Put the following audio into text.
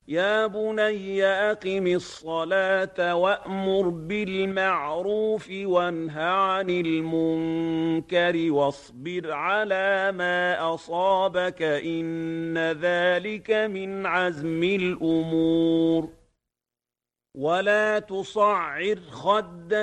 يا بني أقم الصلاة وأمر بالمعروف وانه عن المنكر واصبر على ما أصابك إن ذلك من عزم الأمور ولا تصعر خدك